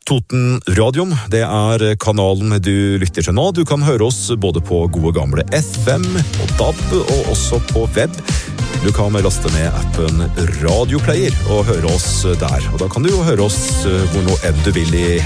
Toten Radium, det kanalen du lytter til nå. Du kan høre oss både på gode gamle FM og DAB, og også på web. Du kan laste ned appen Radioplayer og høre oss der. Og da kan du jo høre oss hvor nå enn du vil i